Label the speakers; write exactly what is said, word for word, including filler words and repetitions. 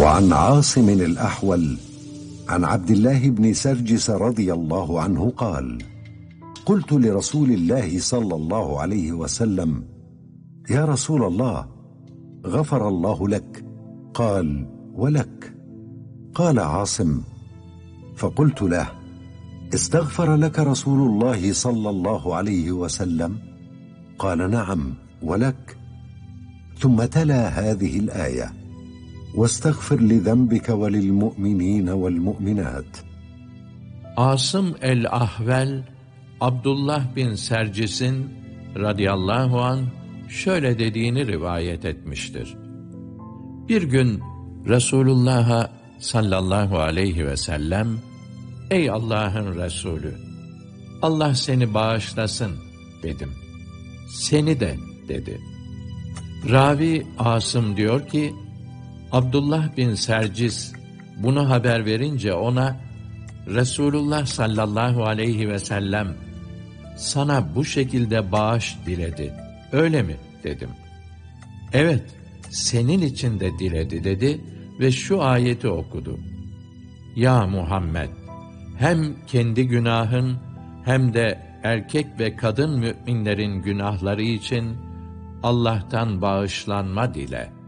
Speaker 1: وعن عاصم الأحول عن عبد الله بن سرجس رضي الله عنه قال: قلت لرسول الله صلى الله عليه وسلم: يا رسول الله، غفر الله لك. قال: ولك. قال عاصم: فقلت له: استغفر لك رسول الله صلى الله عليه وسلم؟ قال: نعم ولك. ثم تلا هذه الآية: واستغفر لذنبك وللمؤمنين والمؤمنات.
Speaker 2: Asım el-Ahvel, Abdullah bin Sercis'in radıyallahu an şöyle dediğini rivayet etmiştir. Bir gün Resulullah'a sallallahu aleyhi ve sellem: Ey Allah'ın Resulü, Allah seni bağışlasın dedim. Seni de dedi. Ravi Asım diyor ki, Abdullah bin Sercis bunu haber verince ona, Resulullah sallallahu aleyhi ve sellem sana bu şekilde bağış diledi, öyle mi dedim. Evet, senin için de diledi dedi ve şu ayeti okudu. Ya Muhammed, hem kendi günahın hem de erkek ve kadın müminlerin günahları için Allah'tan bağışlanma dile.